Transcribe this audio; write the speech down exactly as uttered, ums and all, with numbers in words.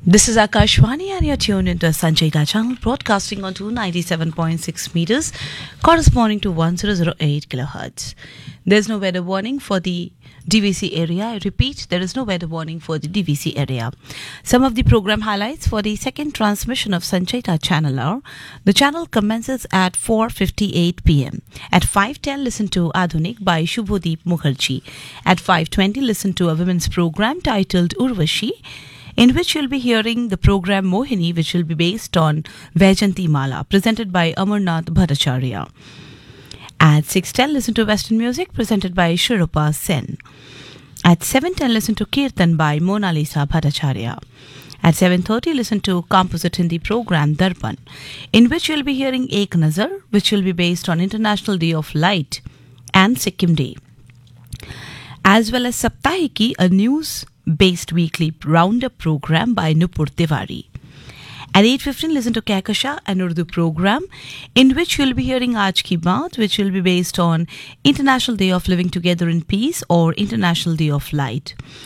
This is Akashvani and you're tuned into the Sanchayita channel broadcasting on two ninety-seven point six meters corresponding to one thousand eight kilohertz. There's no weather warning for the D V C area. I repeat, there is no weather warning for the D V C area. Some of the program highlights for the second transmission of Sanchayita channel are: the channel commences at four fifty-eight p.m. At five ten, listen to Adhunik by Shubhodeep Mukherjee. At five twenty, listen to a women's program titled Urvashi, in which you'll be hearing the program Mohini, which will be based on Vaijanti Mala, presented by Amarnath Bhattacharya. At six ten, listen to Western music, presented by Shirupa Sen. At seven ten, listen to Kirtan by Mona Lisa Bhattacharya. At seven thirty, listen to composite Hindi program Darpan, in which you'll be hearing Ek Nazar, which will be based on International Day of Light and Sikkim Day, as well as Saptahiki, a news-based weekly roundup program by Nupur Tiwari. At eight fifteen, listen to Kehkasha, an Urdu program, in which you'll be hearing Aaj Ki Baat, which will be based on International Day of Living Together in Peace or International Day of Light.